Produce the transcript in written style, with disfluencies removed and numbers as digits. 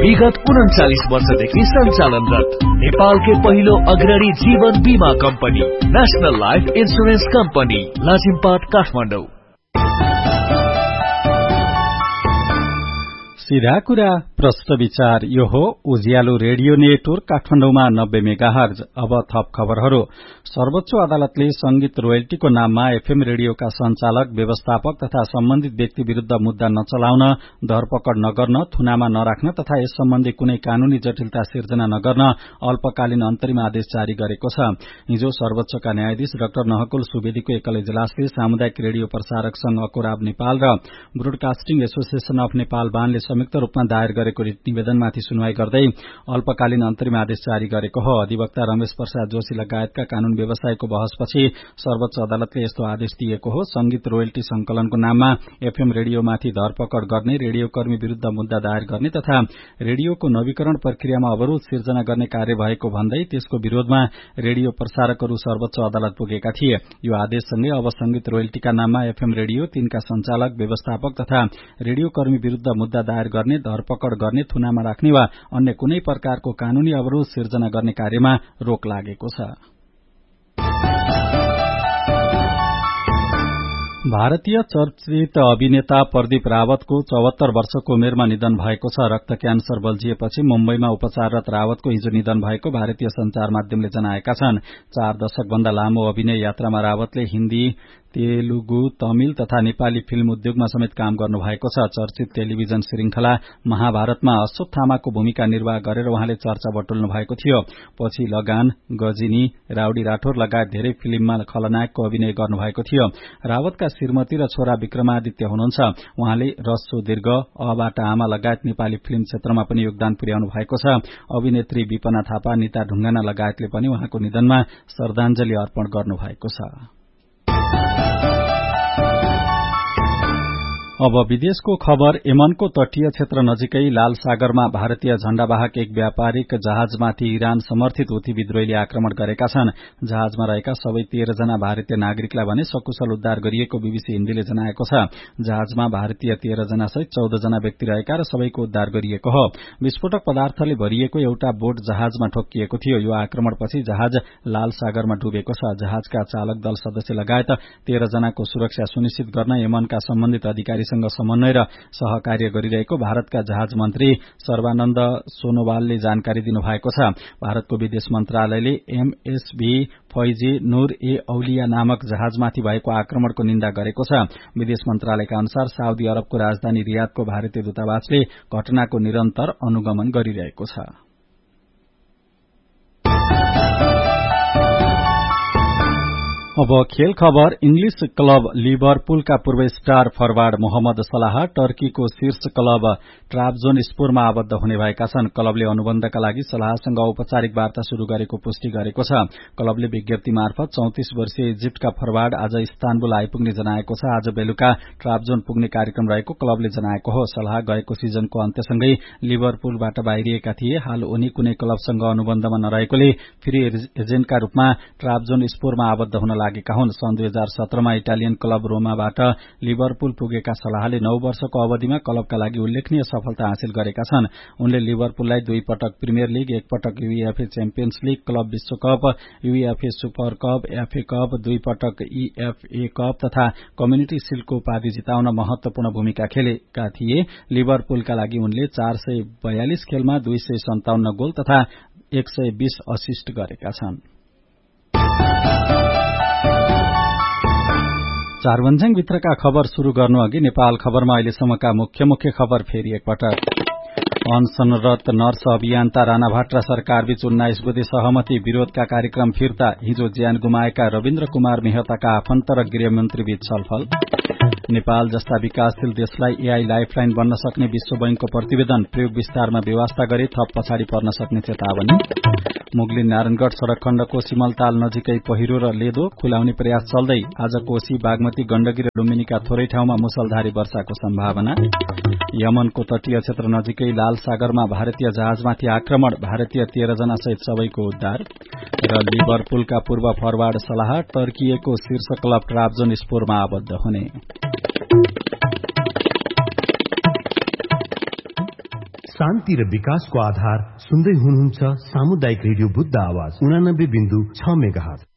विगत 39 वर्षदेखि सञ्चालनरत नेपालकै पहिलो अग्रणी जीवन बीमा company national life insurance company Lazimpat Kathmandu. सीधा कुरा प्रश्न विचार यो हो उज्यालो रेडियो नेटवर्क काठमाडौँमा 90 मेगाहर्ज। अब थप खबरहरू। सर्वोच्च अदालतले संगीत रोयल्टीको नाममा एफएम रेडियोका संचालक, व्यवस्थापक तथा सम्बन्धित व्यक्ति विरूद्ध मुद्दा नचलाउन, धरपकड नगर्न, थुनामा नराख्न तथा यस सम्बन्धी कुनै कानूनी जटिलता सिर्जना नगर्न अल्पकालीन अन्तरिम आदेश जारी गरेको छ। हिजो सर्वोच्चका न्यायाधीश डाक्टर नहकुल सुवेदीको एकल इजलासले सामुदायिक रेडियो प्रसारक संघ अकोराब नेपाल र ब्रोडकास्टिङ एसोसिएशन अफ नेपाल बानले संयुक्त रूपमा दायर गरेको रिट निवेदनमाथि सुनवाई गर्दै अल्पकालीन अन्तरिम आदेश जारी गरेको हो। अधिवक्ता रमेश प्रसाद जोशी लगायतका कानून व्यवसायको बहसपछि सर्वोच्च अदालतले यस्तो आदेश दिएको हो। संगीत रोयल्टी संकलनको नाममा एफएम रेडियोमाथि धरपकड गर्ने, रेडियोकर्मी विरूद्ध मुद्दा दायर गर्ने तथा रेडियोको नवीकरण प्रक्रियामा अवरोध सिर्जना गर्ने कार्य भएको भन्दै त्यसको विरोधमा रेडियो प्रसारकहरू सर्वोच्च अदालत पुगेका थिए। यो आदेशसँगै अब संगीत रोयल्टीका नाममा एफएम रेडियो, तिनका संचालक, व्यवस्थापक तथा रेडियोकर्मी विरूद्ध मुद्दा दायर गर्ने, धरपकड गर्ने, थुनामा राख्ने वा अन्य कुनै प्रकारको कानूनी अवरोध सिर्जना गर्ने कार्यमा रोक लागेको छ। भारतीय चर्चित अभिनेता प्रदीप रावतको 74 वर्षको उमेरमा निधन भएको छ। रक्त क्यान्सर बल्झिएपछि मुम्बईमा उपचाररत रावतको हिजो निधन भएको भारतीय संचार माध्यमले जनाएका छन्। 4 दशकभन्दा लामो अभिनय यात्रामा रावतले हिन्दी, तेलुगु, तमिल तथा नेपाली फिल्म उद्योगमा समेत काम गर्नु भएको छ। चर्चित टेलिभिजन श्रृंखला महाभारतमा अश्वत्थामाको भूमिका निर्वाह गरेर उहाँले चर्चा बटुल्नु भएको थियो। पछि लगान, गजिनी, राउडी राठौर लगायत धेरै फिल्ममा खलनायकको अभिनय गर्नुभएको थियो। रावतका श्रीमती र छोरा विक्रमादित्य हुनुहुन्छ। उहाँले रस्सो दीर्घ, अबाट आमा लगायत नेपाली फिल्म क्षेत्रमा पनि योगदान पुर्याउनु भएको छ। अभिनेत्री विपना थापा, निता ढुङ्गाना लगायतले पनि उहाँको निधनमा श्रद्धाञ्जली अर्पण गर्नु भएको छ। अब विदेशको खबर। यमनको तटीय क्षेत्र नजिकै लाल सागरमा भारतीय झण्डावाहक एक व्यापारिक जहाजमाथि इरान समर्थित हुती विद्रोहीले आक्रमण गरेका छन्। जहाजमा रहेका सबै 13 जना भारतीय नागरिकलाई भने सकुशल उद्धार गरिएको बीबीसी हिन्दीले जनाएको छ। जहाजमा भारतीय 13 जना सहित 14 जना व्यक्ति रहेका र सबैको उद्धार गरिएको हो। विस्फोटक पदार्थले भरिएको एउटा बोट जहाजमा ठोक्किएको थियो। यो आक्रमणपछि जहाज लाल सागरमा डुबेको छ। जहाजका चालक दल सदस्य लगायत 13 जनाको सुरक्षा सुनिश्चित गर्न यमनका सम्बन्धित अधिकारी समन्वय र सहकार्य गरिरहेको भारतका जहाज मन्त्री सर्वानन्द सोनोवालले जानकारी दिनुभएको छ। भारतको विदेश मन्त्रालयले एमएसभी फैजी नूर ए औलिया नामक जहाजमाथि भएको आक्रमणको निन्दा गरेको छ। विदेश मन्त्रालयका अनुसार साउदी अरबको राजधानी रियादको भारतीय दूतावासले घटनाको निरन्तर अनुगमन गरिरहेको छ। अब खेल खबर। इंग्लिश क्लब लिभरपुलका पूर्व स्टार फरवार्ड मोहम्मद सलाह टर्कीको शीर्ष क्लब ट्राब्जोनस्पोरमा आबद्ध हुने भएका छन्। क्लबले अनुबन्धका लागि सलाहसँग औपचारिक वार्ता शुरू गरेको पुष्टि गरेको छ। क्लबले विज्ञप्ति मार्फत 34 वर्षीय इजिप्टका फरवार्ड आज इस्तानबुल आइपुग्ने जनाएको छ। आज बेलुका ट्राब्जोन पुग्ने कार्यक्रम रहेको क्लबले जनाएको हो। सलाह गएको सिजनको अन्त्यसँगै लिभरपुलबाट बाहिरिएका थिए। हाल उनी कुनै क्लबसँग अनुबन्धमा नरहेकोले फ्री एजेन्टका रूपमा ट्राब्जोनस्पोरमा आबद्ध हुन लागेका हुन्। सन् 2017 मा इटालियन क्लब रोमाबाट लिभरपुल पुगेका सलाहले 9 वर्षको अवधिमा क्लबका लागि उल्लेखनीय सफलता हासिल गरेका छन्। उनले लिभरपुललाई 2 पटक प्रिमियर लीग, 1 पटक यूईएफए च्याम्पियन्स लीग, क्लब विश्वकप, UEFA super cup, FA cup, 2 पटक ईएफए कप तथा कम्युनिटी शील्डको उपाधि जिताउन महत्वपूर्ण भूमिका खेलेका थिए। लिभरपुलका लागि उनले 442 खेलमा 257 गोल तथा 120 असिस्ट गरेका छन्। चारवन्ज्याङ भित्रका खबर शुरू गर्नु अघि नेपाल खबरमा अहिलेसम्मका मुख्य खबर फेरि एकपटक। अनसनरत नर्स अभियन्ता राणा भाट्रा सरकारबीच 19 गते सहमति विरोधका कार्यक्रम फिर्ता। हिजो ज्यान गुमाएका रविन्द्र कुमार मेहताका आफन्त र गृहमन्त्री बीच छलफल। नेपाल जस्ता विकासशील देशलाई एआई लाइफलाइन बन्न सक्ने विश्व बैंकको प्रतिवेदन। प्रयोग विस्तारमा व्यवस्था गरी थप पछाडि पर्न सक्ने चेतावनी। मुगलिन नारायणगढ़ सड़क खण्डको सिमलताल नजिकै पहिरो र लेदो खुलाउने प्रयास चल्दै। आज कोशी, बागमती, गण्डकी र लुम्बिनीका थोरै ठाउँमा मुसलधारी वर्षाको सम्भावना। यमनको तटीय क्षेत्र नजिकै लाल सागरमा भारतीय जहाजमाथि आक्रमण। भारतीय 13 जना सहित सबैको उद्धार। र लिभरपुलका पूर्व फरवार्ड सलाह टर्कीको शीर्ष क्लब ट्राब्जोनस्पोरमा आबद्ध हुने। शान्ति र विकासको आधार सुन्दै हुनुहुन्छ सामुदायिक रेडियो बुद्ध आवाज 89.6 मेगाहर्ज।